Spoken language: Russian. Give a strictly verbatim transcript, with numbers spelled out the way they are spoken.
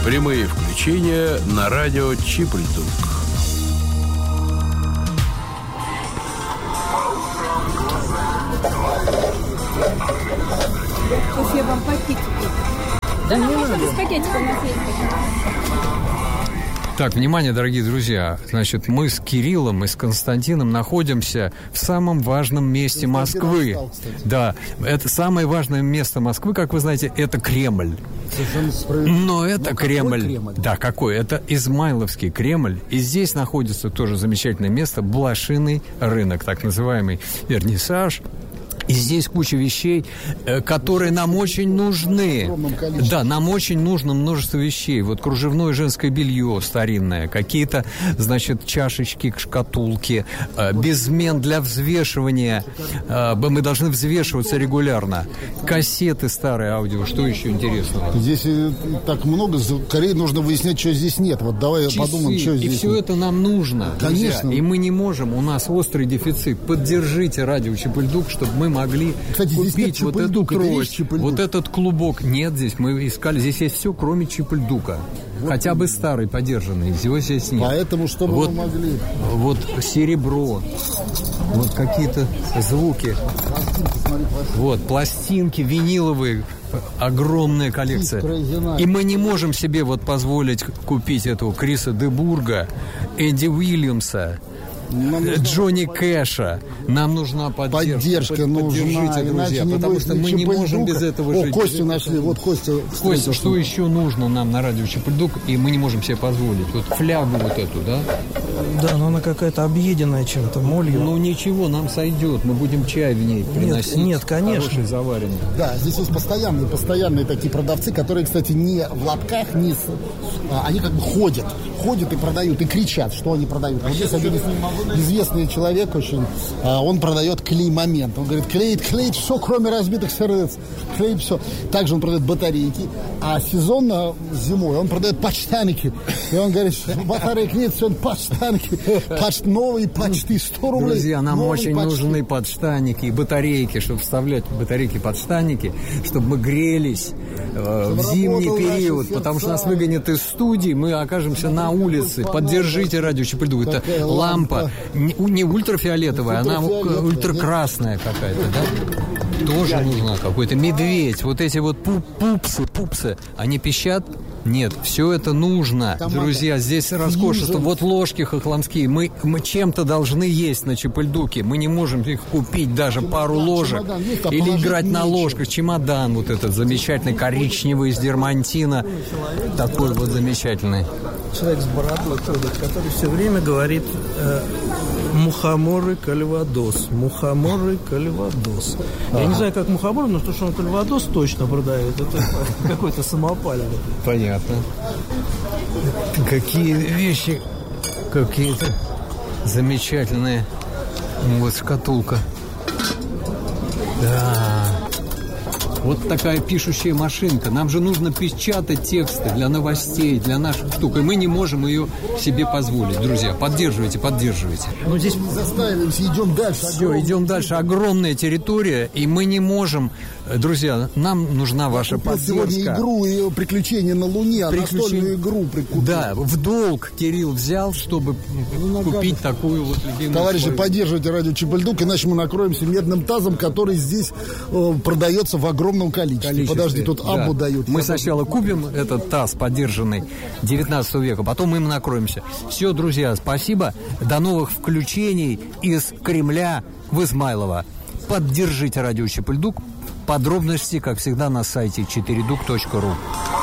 Прямые включения на радио Чип-Литук. Сейчас я вам пакетики. Да не надо. надо. Без пакетика у нас есть. Так, внимание, дорогие друзья. Значит, мы с Кириллом и с Константином находимся в самом важном месте Москвы. Да, это самое важное место Москвы, как вы знаете, это Кремль. Но это Но Кремль. Кремль. Да, какой? Это Измайловский Кремль. И здесь находится тоже замечательное место, блошиный рынок, так называемый вернисаж. И здесь куча вещей, э, которые нам очень нужны. Да, нам очень нужно множество вещей. Вот кружевное женское белье старинное, какие-то, значит, чашечки, шкатулки, э, безмен для взвешивания. Э, мы должны взвешиваться регулярно. Кассеты старые аудио. Что еще интересного? Здесь э, так много, скорее нужно выяснять, что здесь нет. Вот давай Часы. подумаем, что здесь И все нет. это нам нужно, Конечно. друзья. И мы не можем, у нас острый дефицит. Поддержите радио Чип-Литук, чтобы мы могли, кстати, здесь нет купить вот эту Чип-Литука, это есть трость, Чип-Литук? вот этот клубок. Нет, здесь мы искали, здесь есть все, кроме Чип-Литука. Хотя бы старый, подержанный, всего здесь нет. Поэтому, чтобы вот, мы могли... Вот серебро, вот какие-то звуки. Вот, пластинки виниловые, огромная коллекция. И мы не можем себе вот позволить купить этого Криса де Бурга, Энди Уильямса, Джонни Кэша. Нам нужна поддержка. Поддержка нужна. Поддержите, друзья, не потому будет что мы не Чип-Литука. можем без этого О, жить. Костю нашли. Вот Костя. Костя, что еще нужно нам на радио Чип-Литук, и мы не можем себе позволить? Вот флягу вот эту, да? Да, но она какая-то объеденная чем-то, молью. Ну ничего, нам сойдет. Мы будем чай в ней приносить. Нет, нет, конечно. Хороший, заваренный. Да, здесь есть постоянные, постоянные такие продавцы, которые, кстати, не в лотках, не с... а, они как бы ходят, ходят и продают, и кричат, что они продают. Вот здесь один известный человек очень, а, он продает клей-момент. Он говорит, клеит, клеит все, кроме разбитых сердец. Клеит все. Также он продает батарейки, а сезонно зимой он продает почтаники. И он говорит, батареек нет, все, почтаники. Почт новые, почти сто рублей. Друзья, нам Новые очень почти. нужны подштанники и батарейки, чтобы вставлять батарейки подштанники, чтобы мы грелись э, в зимний период, потому что нас выгонят из студии, мы окажемся на улице. Поддержите радио Чип-Литук. Это Какая лампа, лампа. не, не ультрафиолетовая, она Ультрафиолетовая, ультракрасная какая-то, да? Тоже нужна какой-то медведь. Вот эти вот пуп, пупсы, пупсы, они пищат? Нет, все это нужно, Томаты. друзья. Здесь роскошество. Фьюжн. Вот ложки хохломские. Мы, мы чем-то должны есть на Чип-Литуке. Мы не можем их купить, даже Чемодан, пару ложек. чемодан есть, а Или положить играть на нечего. ложках. Чемодан вот этот замечательный, коричневый, из дермантина. Такой вот замечательный. Человек с бородой ходит, который все время говорит э, мухоморы кальвадос, мухоморы кальвадос. Я не знаю, как мухомор, но то, что он кальвадос точно продает, это какой-то самопальный. Понятно. Какие вещи, какие-то замечательные. Вот шкатулка. Да. Вот такая пишущая машинка. Нам же нужно печатать тексты для новостей, для наших штук. И мы не можем ее себе позволить. Друзья, поддерживайте, поддерживайте. Ну, здесь мы застаиваемся, идем дальше. Все, идем дальше. Огромная территория, и мы не можем... Друзья, нам нужна ваша Купил поддержка. сегодня игру и приключения на Луне, а Приключения- настольную игру прикупил. Да, в долг Кирилл взял, чтобы купить такую вот любимую Товарищи, свою. поддерживайте радио Чип-Литук, иначе мы накроемся медным тазом, который здесь э, продается в огромном количестве. количестве. Подожди, тут Да. Абу дают. Мы Я сначала купим этот таз подержанный девятнадцатого века, потом мы им накроемся. Все, друзья, спасибо. До новых включений из Кремля в Измайлово. Поддержите радио Чип-Литук. Подробности, как всегда, на сайте четыре дук точка ру.